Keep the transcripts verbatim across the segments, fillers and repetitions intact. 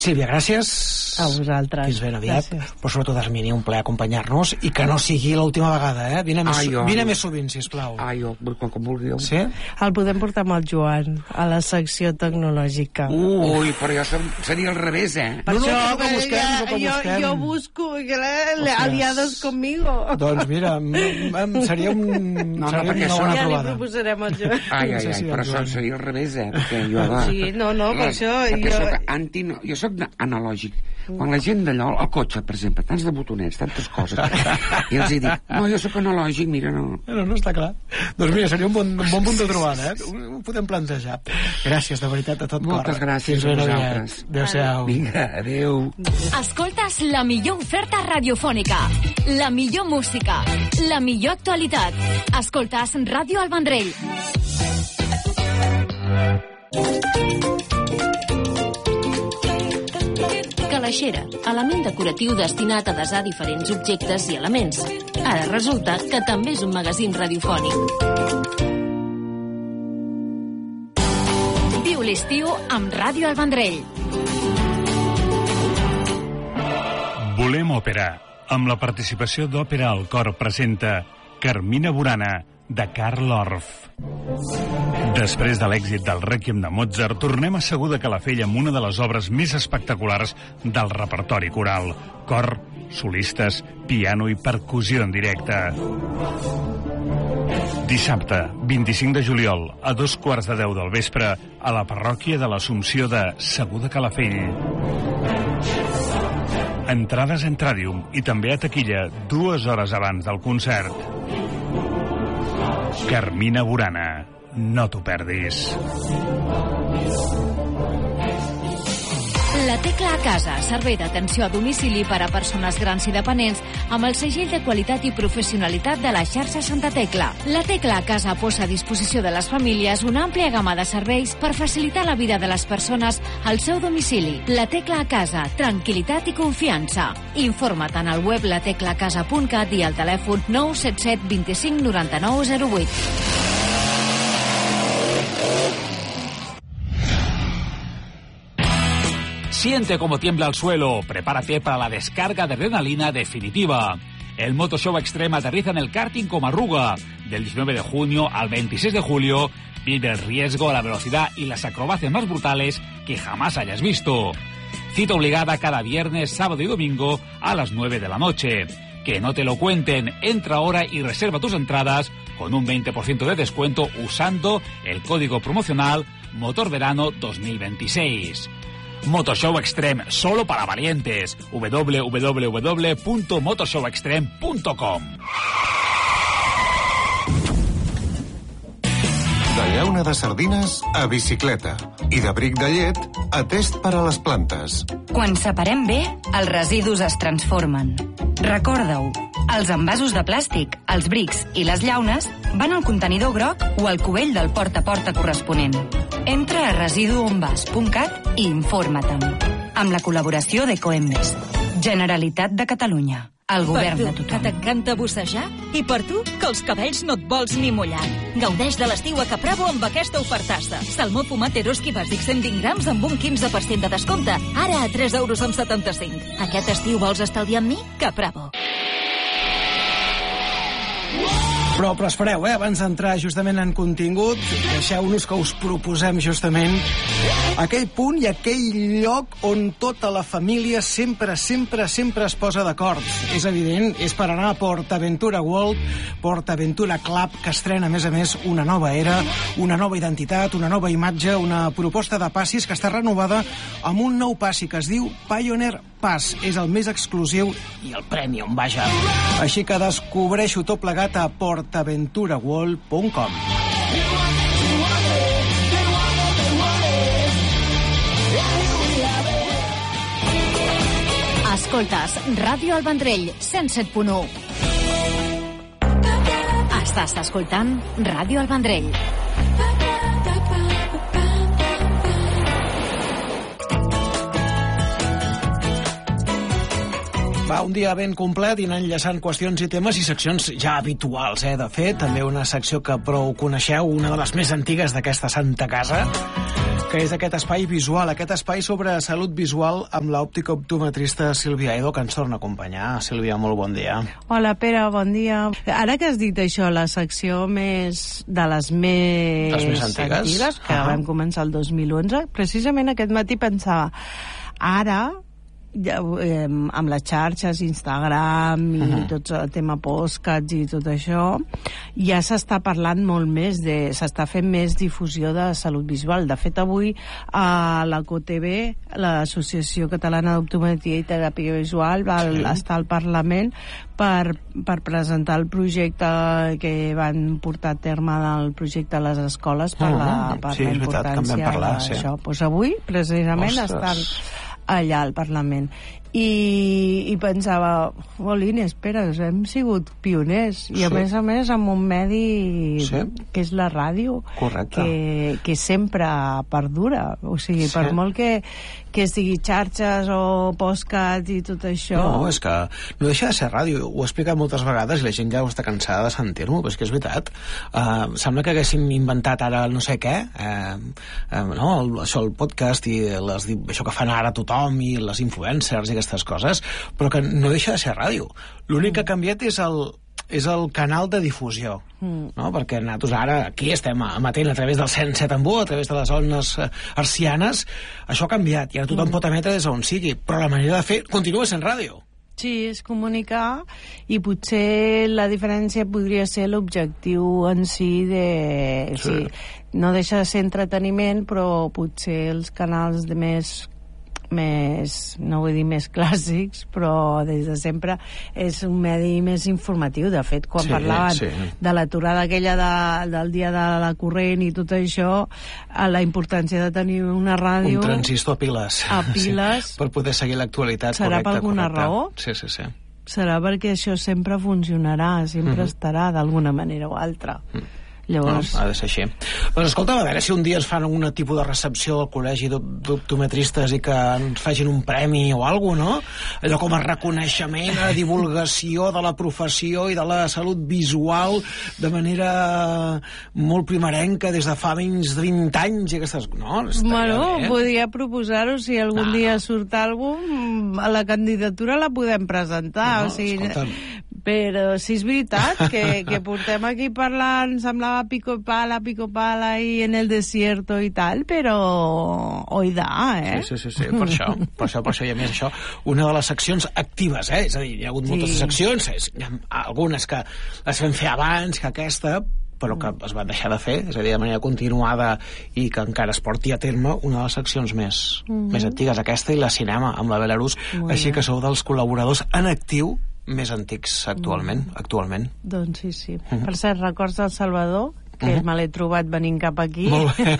Sílvia, gràcies. A vosaltres. Fins ben aviat. Gràcies. Però sobretot, Hermínia, un plaer acompanyar-nos i que no sigui l'última vegada, eh? Vine més, Ai, jo... vine més sovint, sisplau. Ai, jo, com, com vulgueu. Sí? El podem portar amb el Joan a la secció tecnològica. Uh. Ui, però jo som, seria al revés, eh? Per no, no, això, no, que busquem, no, que jo, busquem. jo busco aliados conmigo. Doncs mira, m, m, seria, un, No, no, seria perquè una això- bona Ja li trobada. proposarem al Joan. Ai, ai, No sé ai, si però el això Joan. seria al revés, eh? Perquè jo, va... Sí, no, no, per això Perquè jo- soc anti... Jo soc analògic. Quan la gent d'allò, al cotxe, per exemple, tants de botonets, tantes coses, i els hi dic, no, jo sóc analògic, mira, no... No, no està clar. Doncs mira, seria un bon, un bon punt de trobada, eh? Ho, ho podem plantejar. Gràcies, de veritat, a tot cor. Moltes gràcies Fins ben a aviat. vosaltres. Adéu-siau. Vinga, adéu. Escoltes la millor oferta radiofònica, la millor música, la millor actualitat. Escoltes Ràdio El Vendrell. Calaixera, element decoratiu destinat a desar diferents objectes i elements. Ara resulta que també és un magazín radiofònic. Viu l'estiu amb Ràdio El Vendrell. Volem òpera. Amb la participació d'Òpera al Cor presenta Carmina Burana, de Karl Orff. Després de l'èxit del Rèquiem de Mozart, tornem a Segur de Calafell amb una de les obres més espectaculars del repertori coral. Cor, solistes, piano i percussió en directe. Dissabte, vint-i-cinc de juliol, a dos quarts de deu del vespre, a la parròquia de l'Assumpció de Segur de Calafell. Entrades a Entradium i també a taquilla dues hores abans del concert. Carmina Burana, no t'ho perdis. La Tecla a Casa, servei d'atenció a domicili per a persones grans i dependents amb el segell de qualitat i professionalitat de la xarxa Santa Tecla. La Tecla a Casa posa a disposició de les famílies una àmplia gamma de serveis per facilitar la vida de les persones al seu domicili. La Tecla a Casa, tranquil·litat i confiança. Informa't en el web la tecla casa punt cat i al telèfon nou set set vint-i-cinc noranta-nou zero vuit. Siente cómo tiembla el suelo. Prepárate para la descarga de adrenalina definitiva. El Motoshow Extreme aterriza en el karting Comarruga. Del diecinueve de junio al veintiséis de julio, vive el riesgo, la velocidad y las acrobacias más brutales que jamás hayas visto. Cita obligada cada viernes, sábado y domingo a las nueve de la noche. Que no te lo cuenten. Entra ahora y reserva tus entradas con un veinte por ciento de descuento usando el código promocional MOTORVERANO dos mil veintiséis. Motoshow Extreme, solo para valientes. w w w punto motoshow extreme punto com. De llauna de sardines a bicicleta i de bric de llet a test per a les plantes. Quan separem bé, els residus es transformen. Recorda-ho, els envasos de plàstic, els brics i les llaunes van al contenidor groc o al cubell del porta a porta corresponent. Entra a residu on vas punt cat i informa-te'n. Amb la col·laboració d'Ecoembes. Generalitat de Catalunya. El govern de Per tu, tothom. que t'encanta bussejar, i per tu, que els cabells no et vols ni mullar. Gaudeix de l'estiu a Capravo amb aquesta ofertassa. Salmó fumat Eroski bàsic cent vint grams amb un quinze per cent de descompte. Ara a tres euros amb setanta-cinc. Aquest estiu vols estalviar amb mi? Capravo. Però, però espereu, eh? Abans d'entrar justament en contingut, deixeu-nos que us proposem justament aquell punt i aquell lloc on tota la família sempre, sempre, sempre es posa d'acord. És evident, és per anar a PortAventura World, PortAventura Club, que estrena, a més a més, una nova era, una nova identitat, una nova imatge, una proposta de passis que està renovada amb un nou passi que es diu Pioneer Pass. És el més exclusiu i el premium, vaja. Així que descobreixo tot plegat a portaventura world punt com. Escoltes Ràdio El Vendrell, cent set punt u. Estàs escoltant Ràdio El Vendrell. Va, un dia ben complet i anar enllaçant qüestions i temes i seccions ja habituals, eh? De fet, també una secció que prou coneixeu, una de les més antigues d'aquesta santa casa, que és aquest espai visual, aquest espai sobre salut visual amb l'òptica optometrista Sílvia Edo, que ens torna a acompanyar. Sílvia, molt bon dia. Hola, Pere, bon dia. Ara que has dit això, la secció més de les més, les més antigues, antigues que uh-huh. vam començar el dos mil onze, precisament aquest matí pensava, ara... Ja, eh, amb les xarxes, Instagram i uh-huh. tot el tema podcast i tot això, ja s'està parlant molt més de, s'està fent més difusió de salut visual. De fet, avui a la C O T V, l'Associació Catalana d'Optometria i Teràpia Visual, va sí. estar al Parlament per, per presentar el projecte que van portar a terme del projecte a les escoles per la, per sí, la importància d'això. Sí. Pues avui, precisament, Ostres. estan allà al Parlament. I, i pensava, Olines, espera, hem sigut pioners i sí. a més a més amb un medi sí. que és la ràdio. Correcte. que, que sempre perdura, o sigui, sí. per molt que, que sigui xarxes o podcast i tot això. No, és que no deixa de ser ràdio, ho he explicat moltes vegades i la gent ja està cansada de sentir-m'ho, però és que és veritat. Uh, sembla que haguessin inventat ara no sé què, uh, uh, no? el, això, el podcast i les, això que fan ara tothom i les influencers i aquestes coses, però que no deixa de ser ràdio. L'únic que ha canviat és el, és el canal de difusió, mm. no? Perquè nosaltres ara aquí estem emetent a través del cent set en U, a través de les ones hertzianes, això ha canviat, i ara tothom mm. pot emetre des d'on sigui, però la manera de fer continua sent ràdio. Sí, és comunicar, i potser la diferència podria ser l'objectiu en si de... Sí. O sigui, no deixa de ser entreteniment, però potser els canals de més... més, no vull dir més clàssics, però des de sempre és un medi més informatiu. De fet, quan sí, parlaven sí. de l'aturada aquella de, del dia de la corrent i tot això, la importància de tenir una ràdio... Un transistor a piles. A piles. Sí, per poder seguir l'actualitat. Serà correcte, per alguna correcte. raó? Sí, sí, sí. Serà perquè això sempre funcionarà, sempre mm-hmm. estarà d'alguna manera o altra. Mm. Llavors... No, ha de ser així. Doncs escolta, a veure si un dia ens fan un tipus de recepció al col·legi d'optometristes i que ens facin un premi o alguna cosa, no? Allò com a reconeixement, a divulgació de la professió i de la salut visual de manera molt primerenca des de fa menys de vint anys i aquestes... No, bueno, bé, eh? Podria proposar-ho, si algun no. dia surt algú, a la candidatura la podem presentar, no, o sigui... Escolta'm. Però si és veritat que, que portem aquí parlant, semblava pico pala, pico pala i en el desierto i tal, però oida, eh? Sí, sí, sí, sí, per això, per això, per això, i a més això, una de les seccions actives, eh? És a dir, hi ha hagut moltes sí. seccions, hi ha algunes que les vam fer abans que aquesta, però que es van deixar de fer, és a dir, de manera continuada i que encara es porti a terme una de les seccions més, mm-hmm. més antigues, aquesta i la cinema, amb la Belarus, Molt així bé. Que sou dels col·laboradors en actiu més antics actualment. Mm. actualment. Doncs sí, sí. Mm-hmm. Per cert, records del Salvador, que mm-hmm. me l'he trobat venint cap aquí. Molt bé.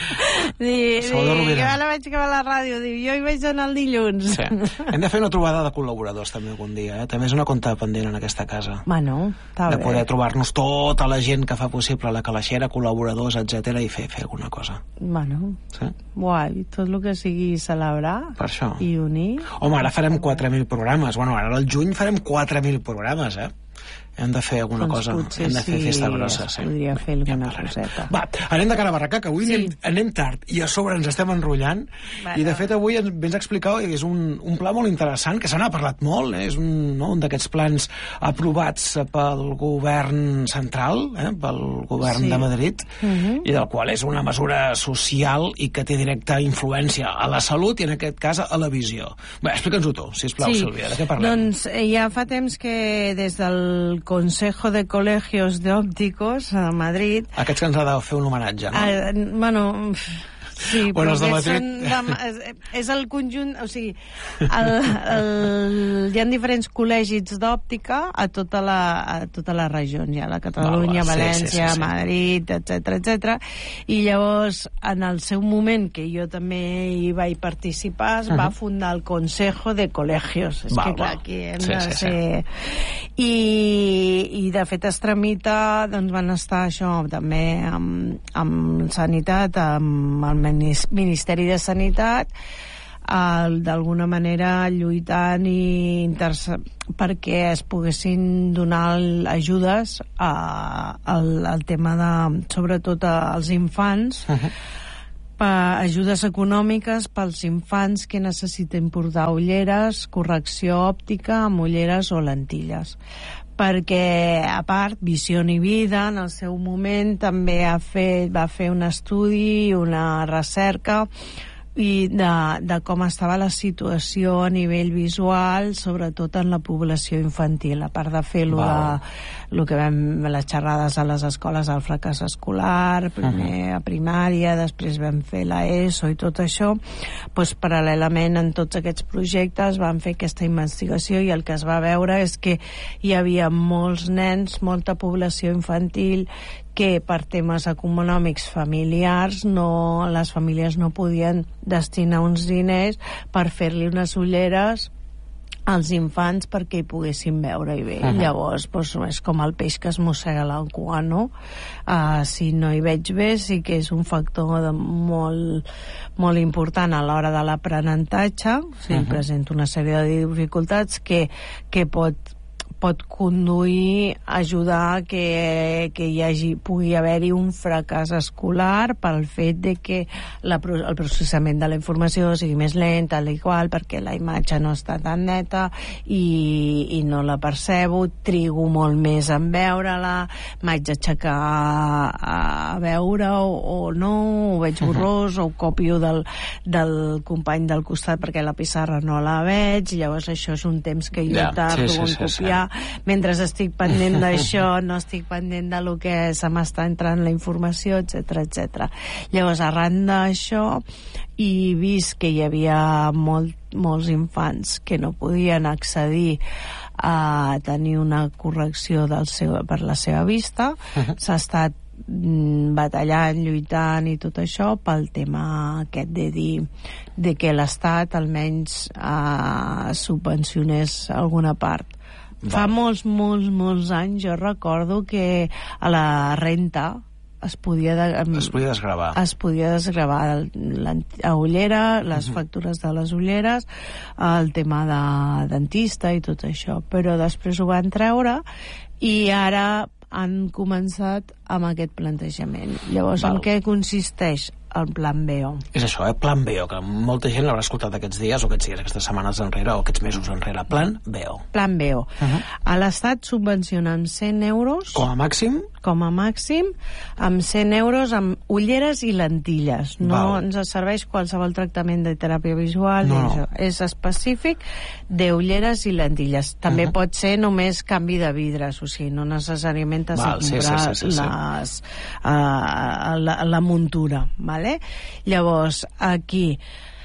Dic, que la vaig acabar a la ràdio, dic, jo hi vaig anar el dilluns. Sí. Hem de fer una trobada de col·laboradors també algun dia, eh? També és una compta pendent en aquesta casa. Bueno, està de bé. Poder trobar-nos tota la gent que fa possible la calaixera, col·laboradors, etcètera, i fer, fer alguna cosa. Bueno, sí? Guai, tot el que sigui celebrar per això. I unir. Home, ara farem quatre mil programes. Bueno, ara al juny farem quatre mil programes, eh? Hem de fer alguna doncs cosa, hem de fer sí, festa grossa. Sí. Podria fer alguna ja coseta. Va, anem de cara a barraca, que avui sí. anem, anem tard i a sobre ens estem enrotllant. Bueno. I de fet avui ens vens a explicar que és un, un pla molt interessant, que se n'ha parlat molt, eh? És un, no, un d'aquests plans aprovats pel govern central, eh? pel govern sí. de Madrid, uh-huh. i del qual és una mesura social i que té directa influència a la salut i en aquest cas a la visió. Bé, explica'ns-ho tu, sisplau, sí. Sílvia, de què parlem? Doncs ja fa temps que des del Consejo de Colegios de Ópticos a Madrid... Aquests que ens ha de fer un homenatge, no? Eh, bueno... Sí, bueno, però són de, és, és el conjunt, o sigui, el, el, hi ha diferents col·legis d'òptica a tota la, a tota la regió, hi ha la Catalunya, Val, València, sí, sí, sí, sí. Madrid, etcètera, etcètera. I llavors, en el seu moment, que jo també hi vaig participar, es uh-huh. va fundar el Consejo de Colegios. És val, que clar, aquí hem sí, de sí, ser... Sí. I, I de fet es tramita, doncs van estar això també amb, amb sanitat, amb el Ministeri de Sanitat, d'alguna manera lluitant i interse- perquè es poguessin donar ajudes a, al, al tema de, sobretot als infants, uh-huh. per ajudes econòmiques pels infants que necessiten portar ulleres, correcció òptica amb ulleres o lentilles. Perquè, a part, Visió i Vida, en el seu moment, també ha fet, va fer un estudi, una recerca i de, de com estava la situació a nivell visual, sobretot en la població infantil, a part de fer lo de lo que vam, les xerrades a les escoles del fracàs escolar, primer a primària, després vam fer la ESO i tot això, doncs paral·lelament en tots aquests projectes van fer aquesta investigació i el que es va veure és que hi havia molts nens, molta població infantil que per temes econòmics familiars no, les famílies no podien destinar uns diners per fer-li unes ulleres als infants perquè hi poguessin veure-hi bé. Uh -huh. Llavors, doncs, és com el peix que es mossega la cua, no? Uh, si no hi veig bé, sí que és un factor de molt, molt important a l'hora de l'aprenentatge. O sigui, uh -huh. presenta una sèrie de dificultats que, que pot pot conduir a ajudar que, que hi hagi, pugui haver-hi un fracàs escolar pel fet de que la, el processament de la informació sigui més lent, tal i qual, perquè la imatge no està tan neta i, i no la percebo, trigo molt més en veure-la, m'haig d'aixecar a, a veure o, o no, ho veig borrós, o copio del, del company del costat perquè la pissarra no la veig, llavors això és un temps que jo yeah. tardo sí, sí, en copiar. Sí, sí. Mentre estic pendent d'això no estic pendent de lo que se m'està entrant la informació, etcètera, etcètera. Llavors, arran d'això, i vist que hi havia molt, molts infants que no podien accedir a tenir una correcció del seu, per la seva vista, uh-huh. s'ha estat batallant, lluitant i tot això pel tema aquest de dir de que l'Estat almenys eh, subvencionés alguna part. Fa molts, molts, molts anys jo recordo que a la renta es podia, de, es podia desgravar es podia desgravar la ullera, les uh-huh. factures de les ulleres, el tema de dentista i tot això, però després ho van treure i ara han començat amb aquest plantejament. Llavors, Val. en què consisteix el Plan B O? És això, eh? Plan B O, que molta gent l'haurà escoltat aquests dies, o aquests dies, aquestes setmanes enrere, o aquests mesos enrere. Plan B O. Plan B O. Uh-huh. A l'Estat subvenciona amb cent euros... Com a màxim? Com a màxim, amb cent euros amb ulleres i lentilles. No Val. ens serveix qualsevol tractament de teràpia visual, no. això. És específic d'ulleres i lentilles. També uh-huh. pot ser només canvi de vidres, o sigui, no necessàriament t'has de comprar sí, sí, sí, sí, les, uh, la, la muntura, vale? Llavors, aquí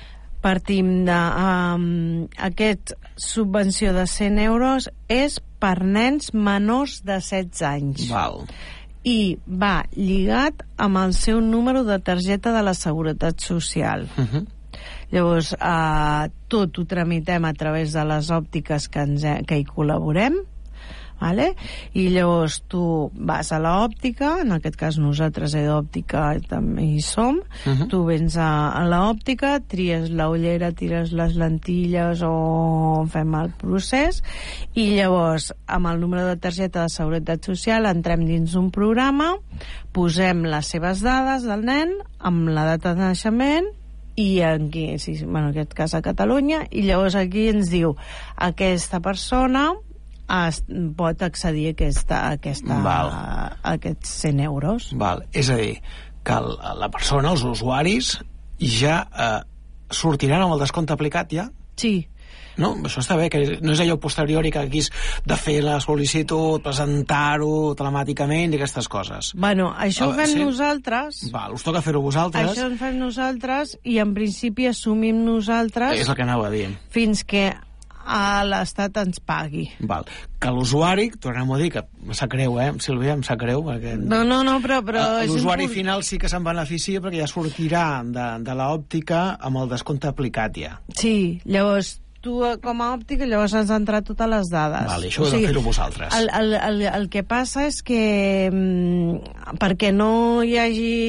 partim de um, aquest subvenció de cent euros és per nens menors de setze anys. Val. I va lligat amb el seu número de targeta de la Seguretat Social. Uh-huh. Llavors, uh, tot ho tramitem a través de les òptiques que, ens, que hi col·laborem. Vale? I llavors tu vas a l'òptica, en aquest cas nosaltres a l'òptica també hi som, uh-huh. tu vens a, a l'òptica, tries la ullera, tires les lentilles o fem el procés i llavors amb el número de targeta de Seguretat Social entrem dins un programa, posem les seves dades del nen amb la data de naixement i aquí, sí, bueno, en aquest cas a Catalunya, i llavors aquí ens diu aquesta persona es, pot accedir a, aquesta, a, aquesta, a aquests cent euros. Val. És a dir, que el, la persona, els usuaris, ja eh, sortiran amb el descompte aplicat ja? Sí. No? Això està bé, que no és allò posteriori que haguis de fer la sol·licitud, presentar-ho telemàticament i aquestes coses. Bueno, això ho fem sí? nosaltres. Val, us toca fer-ho vosaltres. Això ho fem nosaltres i en principi assumim nosaltres... És el que anava a dir. Fins que a l'Estat ens pagui. Val. Que l'usuari, tornem a dir que em sap greu, eh, Sílvia, em sap greu perquè... No, no, no, però... però l'usuari un... final sí que se'n beneficia perquè ja sortirà de, de l'òptica amb el descompte aplicat ja. Sí, llavors tu com a òptica llavors has d'entrar totes les dades. Vale, això ho heu de fer-ho vosaltres. El, el, el, el que passa és que mm, perquè no hi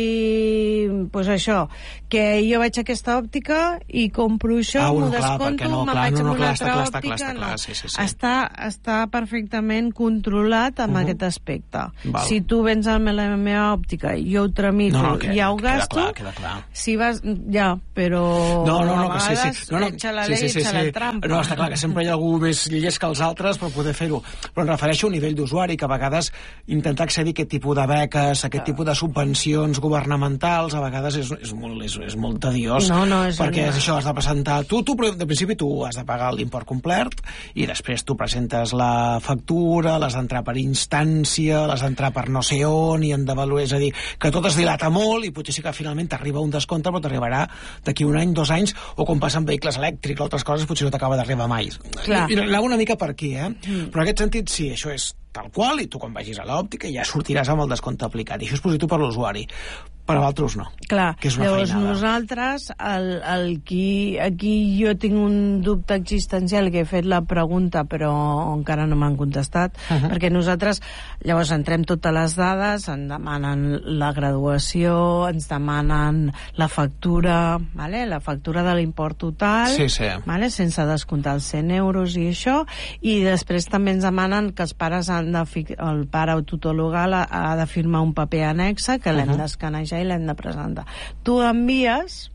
hagi pues això, que jo vaig a aquesta òptica i compro això, ah, m'ho bueno, desconto, no, me'n clar, vaig no, a no, una clar, altra està clar, òptica, està clar, està clar, no. sí, sí, sí. Està, està perfectament controlat amb Uh-huh. aquest aspecte. Val. Si tu vens a la meva òptica, jo ho tramito, no, no, que, ja ho queda gasto, clar, queda clar. si vas, ja, però no, no, no, a que sí, vegades sí. No, no, echa la sí, ley, sí, sí, echa sí. la trampa. No, està clar que sempre hi ha algú més llest que els altres per poder fer-ho. Però em refereixo a un nivell d'usuari, que a vegades intentar accedir a aquest tipus de beques, a aquest tipus de subvencions governamentals, a vegades és, és, molt, és, és molt tediós. No, no, és perquè un... és això, has de presentar... Tu, tu, de principi, tu has de pagar l'import complet i després tu presentes la factura, l'has d'entrar per instància, l'has d'entrar per no sé on, i en de valorar, és a dir, que tot es dilata molt i potser sí que finalment t'arriba un descompte, però t'arribarà d'aquí un any, dos anys, o com passa amb vehicles elèctrics o altres coses, potser no t'acaba d'arribar mai. Clar. I, i anava una mica per aquí, eh? Mm. Però en aquest sentit, sí, això és tal qual, i tu quan vagis a l'òptica ja sortiràs amb el descompte aplicat, i això és positiu per l'usuari. Per a vosaltres no. Clar, que és una llavors feinada. nosaltres, el, el qui, aquí jo tinc un dubte existencial, que he fet la pregunta però encara no m'han contestat, uh -huh. perquè nosaltres llavors entrem totes les dades, ens demanen la graduació, ens demanen la factura, vale? La factura de l'import total, sí, sí. Vale? Sense descomptar els cent euros i això, i després també ens demanen que els pares han de el pare o tutor legal ha, ha de firmar un paper annexe que l'hem uh -huh. d'escanejar i l'hem de presentar. Tu envies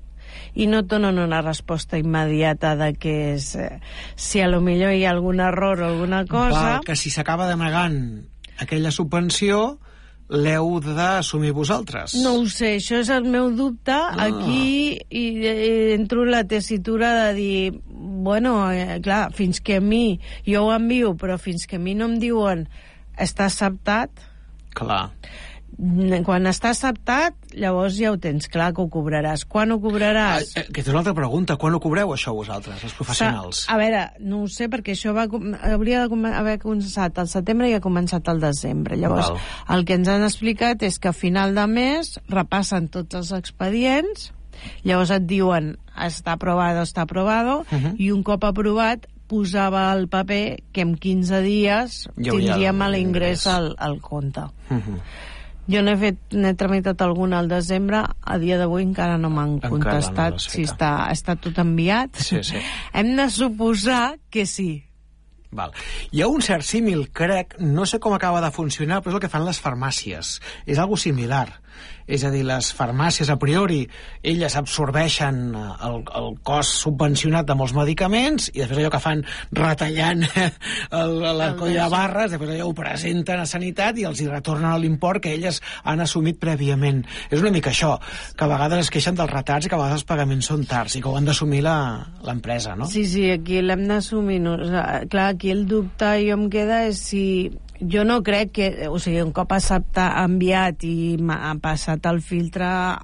i no et donen una resposta immediata de que és, eh, si a lo millor hi ha algun error o alguna cosa... Val, que si s'acaba denegant aquella subvenció l'heu d'assumir vosaltres. No ho sé, això és el meu dubte. Ah. Aquí i, i entro en la tessitura de dir, bueno, eh, clar, fins que a mi, jo ho envio, però fins que a mi no em diuen està acceptat... Clar. Quan està acceptat, llavors ja ho tens clar que ho cobraràs. Quan ho cobraràs? Ah, que és una altra pregunta. Quan ho cobreu, això, vosaltres, els professionals? A veure, no ho sé, perquè això va, hauria d'haver començat al setembre i ha començat al desembre. Llavors, Val. el que ens han explicat és que a final de mes repassen tots els expedients, llavors et diuen està aprovat o està aprovat, uh -huh. i un cop aprovat posava el paper que en quinze dies tindríem l'ingrés al, al compte. Uh -huh. Jo n'he fet, n'he tramitat alguna al desembre, a dia d'avui encara no m'han contestat no si està, està tot enviat. Sí, sí. Hem de suposar que sí. Val. Hi ha un cert símil, crec, no sé com acaba de funcionar, però és el que fan les farmàcies. És algo similar. És a dir, les farmàcies, a priori, elles absorbeixen el, el cost subvencionat de molts medicaments i després allò que fan retallant el, la colla de barres, després allò ho presenten a Sanitat i els hi retornen l'import que elles han assumit prèviament. És una mica això, que a vegades es queixen dels retards i que a vegades els pagaments són tards i que ho han d'assumir l'empresa, no? Sí, sí, aquí l'hem d'assumir. No? Clar, aquí el dubte jo em queda és si... Jo no crec que, o sigui, un cop acceptat, enviat i ha passat el filtre,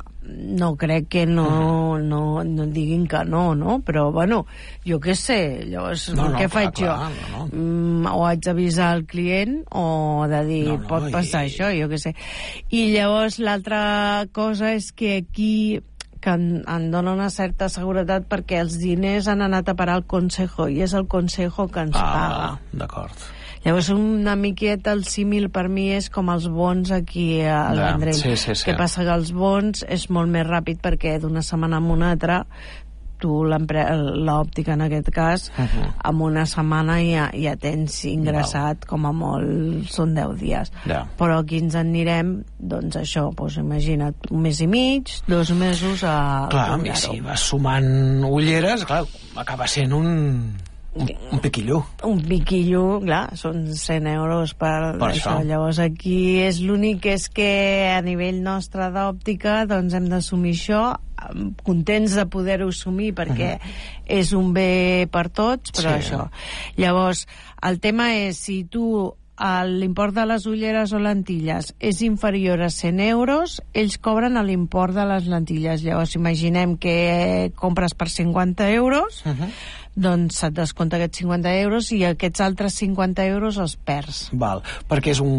no crec que no, no, no diguin que no, no? Però, bueno, jo què sé, llavors, no, no, què clar, faig clar, jo? No, no. Mm, o haig d'avisar el client o de dir, no, no, pot passar i... això, jo què sé. I llavors l'altra cosa és que aquí que en, en dona una certa seguretat perquè els diners han anat a parar al Consejo i és el Consejo que ens ah, paga. D'acord. Llavors una miqueta el símil per mi és com els bons aquí al ja, Vendrell. Sí, sí, sí. Que passa que els bons és molt més ràpid perquè d'una setmana a una altra tu l'òptica en aquest cas uh -huh. en una setmana ja, ja tens ingressat Val. Com a molt són deu dies ja. Però aquí ens en anirem doncs això, doncs imagina't un mes i mig, dos mesos a clar, i si vas sumant ulleres clar, acaba sent un Un, un piquillo. Un piquillo, clar, són cent euros per, per això. això. Llavors aquí és l'únic que és que a nivell nostre d'òptica doncs hem d'assumir això, contents de poder-ho assumir perquè uh -huh. és un bé per tots, però sí. això. Llavors, el tema és si tu l'import de les ulleres o lentilles és inferior a cent euros, ells cobren l'import de les lentilles. Llavors imaginem que compres per cinquanta euros, uh -huh. doncs se't descompta aquests cinquanta euros i aquests altres cinquanta euros els perds. Val, perquè és un,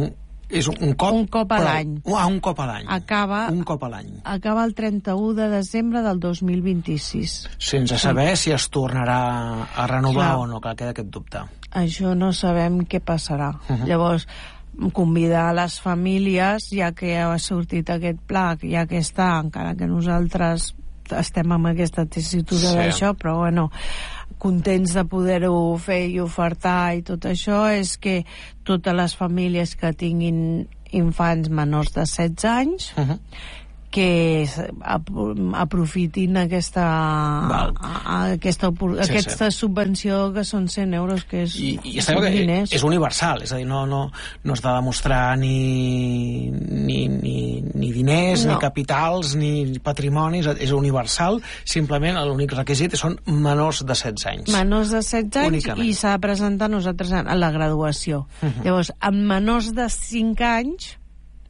És un cop... Un cop a però... l'any. Ah, un cop a l'any. Acaba... Un cop a l'any. Acaba el trenta-u de desembre del dos mil vint-i-sis. Sense saber sí. si es tornarà a renovar Clar. o no, que queda aquest dubte. Això no sabem què passarà. Uh -huh. Llavors, convidar les famílies, ja que ha sortit aquest pla, ja que està, encara que nosaltres estem amb aquesta tessitura sí. d'això, però bueno, contents de poder-ho fer i ofertar i tot això, és que totes les famílies que tinguin infants menors de setze anys uh -huh. que aprofitin aquesta a, a, aquesta, sí, aquesta sí. subvenció que són cent euros, que és, I, i són diners. És universal, és a dir, no, no, no has de demostrar ni, ni, ni, ni diners, no. ni capitals, ni patrimonis, és universal, simplement l'únic requisit són menors de setze anys. Menors de setze anys únicament. I s'ha de presentar nosaltres a la graduació. Uh -huh. Llavors, amb menors de cinc anys,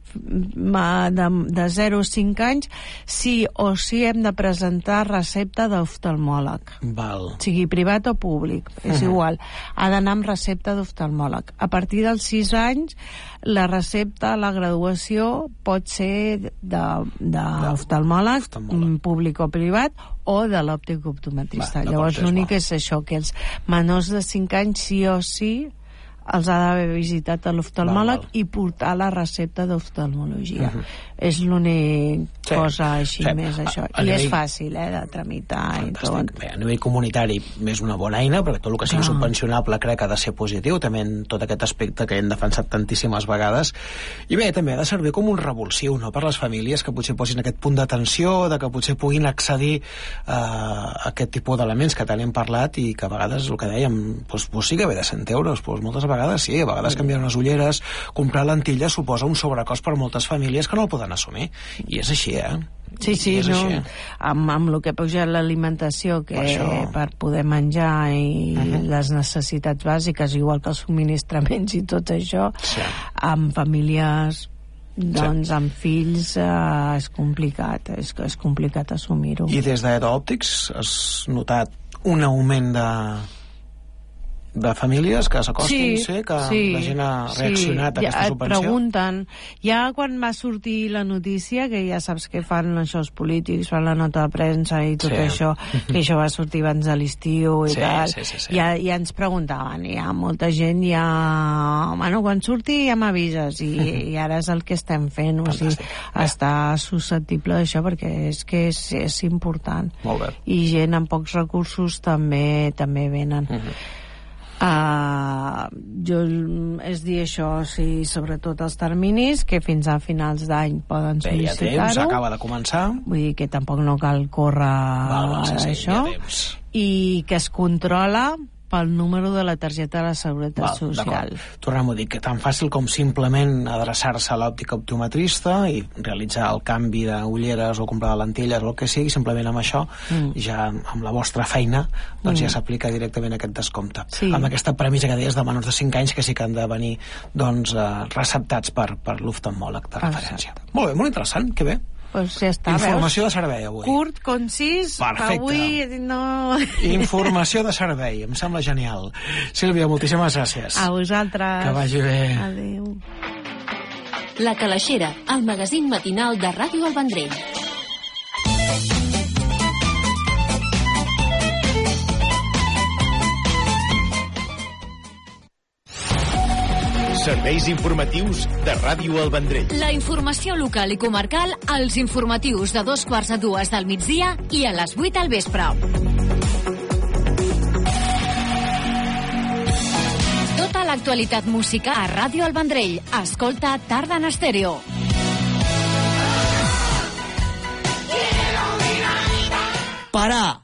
de, de zero a cinc anys, sí o sí hem de presentar recepta d'oftalmòleg. Val. Sigui privat o públic, és uh -huh. igual. Ha d'anar amb recepta d'oftalmòleg. A partir dels sis anys, la recepta, la graduació, pot ser d'oftalmòleg, públic o privat, o de l'òptic optometrista. Llavors, l'únic és això, que els menors de cinc anys, sí o sí, els ha d'haver visitat a l'oftalmòleg i portar la recepta d'oftalmologia. Uh -huh. És l'única sí. cosa així sí. més això. A, a I nivell... és fàcil, eh, de tramitar. I tot. Bé, a nivell comunitari és una bona eina, perquè tot el que sigui ah. subvencionable crec que ha de ser positiu, també en tot aquest aspecte que hem defensat tantíssimes vegades. I bé, també ha de servir com un revulsiu, no?, per les famílies que potser posin aquest punt d'atenció, de que potser puguin accedir a aquest tipus d'elements que tant hem parlat i que a vegades, el que dèiem, doncs, doncs sí que ve de cent euros, doncs moltes vegades A vegades sí, a vegades canviar unes ulleres, comprar lentilles suposa un sobrecost per moltes famílies que no el poden assumir. I és així, eh? Sí, sí, no, així. amb, amb el que puja l'alimentació, que per, per poder menjar i uh -huh. les necessitats bàsiques, igual que els subministraments i tot això, sí. amb famílies... Doncs sí. amb fills eh, és complicat, és, és complicat assumir-ho. I des d'Òptics has notat un augment de... de famílies que s'acostin, sí, sí, que sí, la gent ha reaccionat sí, a aquesta ja subvenció? Et pregunten. Ja quan va sortir la notícia, que ja saps que fan això els polítics, fan la nota de premsa i tot sí. això, que això va sortir abans de l'estiu i sí, tal, sí, sí, sí. Ja, ja ens preguntaven, hi ha molta gent ja... Bueno, quan surti ja m'avises, i, i ara és el que estem fent, o sigui, està susceptible d'això, perquè és que és, és important. Molt bé. I gent amb pocs recursos també també venen. Uh -huh. Uh, jo és dir això, sí, sobretot els terminis, que fins a finals d'any poden sol·licitar-ho. Ja s'acaba de començar. Vull dir que tampoc no cal córrer Val, sí, sí, això. I que es controla pel número de la targeta de la Seguretat Val, Social. Tornem a dir que tan fàcil com simplement adreçar-se a l'òptica optometrista i realitzar el canvi d'ulleres o comprar de lentilles o el que sigui, simplement amb això, mm. ja amb la vostra feina, doncs mm. ja s'aplica directament aquest descompte. Sí. Amb aquesta premissa que deies de menors de cinc anys que sí que han de venir doncs, eh, receptats per, per l'oftalmòleg de referència. Exacte. Molt bé, molt interessant, que bé. Pues ja està, Informació veus? de servei avui. Curt, concís, perfecte. Avui no... Informació de servei, em sembla genial. Sílvia, moltíssimes gràcies. A vosaltres. Que vagi bé. Adéu. La Calaixera, el magazín matinal de Ràdio El Vendrell. Serveis informatius de Ràdio El Vendrell. La informació local i comarcal als informatius de dos quarts a dues del migdia i a les vuit al vespre. Tota l'actualitat musical a Ràdio El Vendrell. Escolta Tarda en Estèreo. Parar.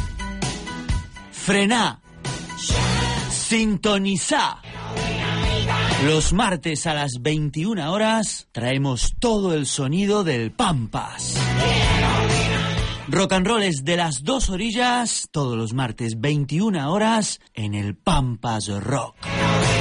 Frenar. Sintonizar. Los martes a las veintiuna horas traemos todo el sonido del Pampas. Rock and roll es de las dos orillas, todos los martes veintiuna horas en el Pampas Rock.